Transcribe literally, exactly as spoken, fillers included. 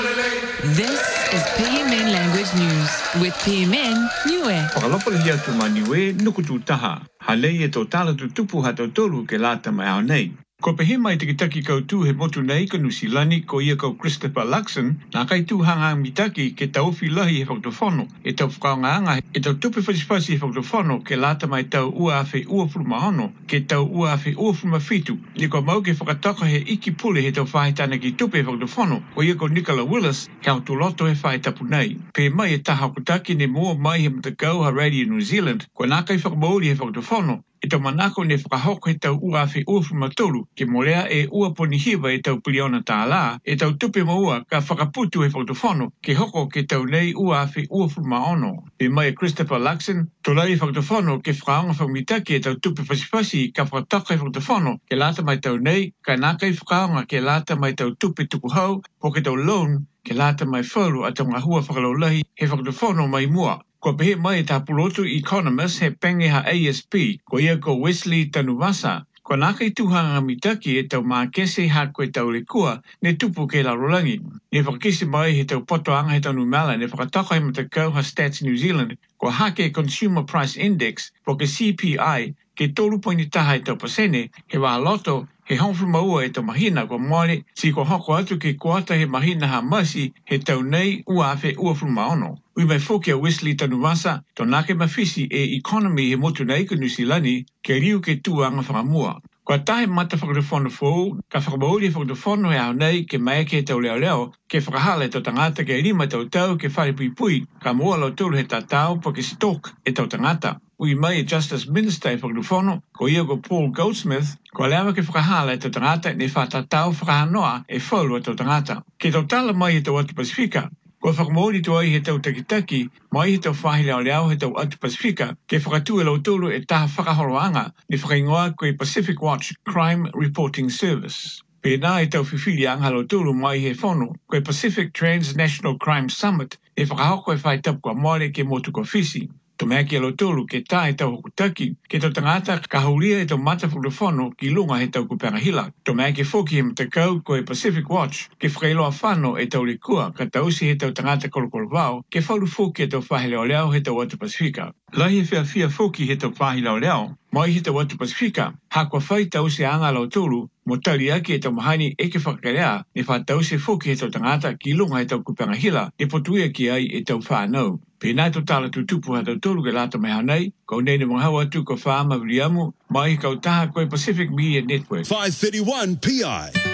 This is P M N Language News with P M N Niue. Whakalopole hia tu maniwe nuku tu taha. Halei e tō tala tu tupu hato tolu ke lata mai au nei. Ko pehe mai te kitaki koutu he motu nei ka Nusilani ko ia ko Christopher Luxon na kai tu hanga mitaki ke tau filahi he whakatofono. E tau whakaongaanga e tau tupe whasipasi he whakatofono ke lata mai tau ua awhi ua fulmahono ke tau ua awhi ua fulmafitu. Ni ko mau ke whakataka he iki pule he tau whahitana ki tupe he whakatofono ko ia ko Nicola Willis ke au tuloto he whahitapu nei. Pe mai e taha kutaki ne mua mai he matakau ha Radio New Zealand ko nā kai whakamauri he whakatofono. E tau manako ne whakahoko he tau ua awhi ua fulmatolu ke morea e ua ponihiwa e tau piliona tā la e tau tupe maua ka whakaputu he whakatofono ke hoko ke tau nei ua awhi ua fulmaono. Pe mai Christopher Luxon tolai whakatofono ke whakaonga whamitaki e tau tupe whasipasi ka whakataka he whakatofono ke lata mai tau nei ka nākai whakaonga ke lata mai tau tupe tukuhau po ke tau loan ke lata mai whalu a tau ngahua whakalaulahi he whakatofono mai mua. Ko pehe mai tā pulotu Economist he penge ha A S P, ko ia ko Wesley Tanuvasa, ko nākai tuhanga mitaki e tau mākese ha koe tau lekua ne tupu ke la rolangi. Ne whakakisi mai he tau potoanga he tau numala ne whakataka he matakau ha Stats New Zealand, ko hake Consumer Price Index, po ke C P I, ke tolu poini taha e tau pasene, he wā loto, he hongfu maua e tau mahina ko moale, si ko hoko atu ke kuata he mahina ha masi he tau nei ua awhi ua fulmaono. Ui mai whoki a Wesley Tanuvasa, tō nāke mawhisi e economy he motu nei ka Nusilani, ke riu ke tuanga whakamua. Kua tahe mata whakatofono fōu, ka whakamauri whakatofono he au nei ke mai ke tau leo leo, ke whakahale tō tangata ke rima tau tau ke whare pui pui, ka mua lau tūru he tātau po ke stok e tau tangata. Ui mai e Justice Minister e whakatofono, ko ia ko Paul Goldsmith, ko lewa ke whakahale tō tangata ne whatatau whakahanoa e whaulu a tō tangata. Ke tau tala mai e tau atu Pasifika, ko whakamauri tō ai he tau takitaki, mai he tau whahi leo leo he tau atu Pasifika, ke whakatū e lau tūru e taha whakahoroanga, ni whakaingoa koe Pacific Watch Crime Reporting Service. Pēnā e tau whiwhiri anga lau tūru mai he whono, koe Pacific Transnational Crime Summit, e whakahoko e whai tapu kua moare ke motu ko whisi. Tō mea ki alo tōru ke tā e tau hokutaki, ke tau tangata ka hauria e tau mata whakatofono ki lunga he tau kupangahila. Tō mea ki whoki he matakau ko e Pacific Watch, ke whakailoa whano e tau lekua, ka tausi he tau tangata kolokolo vau, ke whalu whoki e tau whahi leo leo he tau atu Pasifika. Lahi e whea whia whoki he tau whahi leo leo, mai he tau atu Pasifika, ha kua whai tausi anga alo tōru, mo tari ake e tau mahani e ke whakarea, ne wha tausi whoki he tau tangata ki lunga he tau kupangahila, e potuia ki ai e tau whanau. Pēnā tō tala tu tupu ha tau tōru ke lata mai hanei, kau nei ne mga hawa tu ko whaama viliamu, mai kau taha koe Pacific Media Network. five thirty-one P I